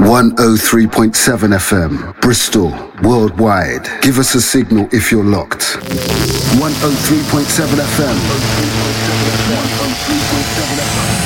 103.7 FM, Bristol, worldwide. Give us a signal if you're locked. 103.7 FM.